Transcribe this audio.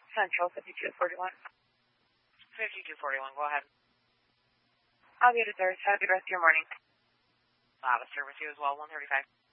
Central 5241. 5241, go ahead. I'll get it there. Have a good rest of your morning. I'll have a service you as well, 135.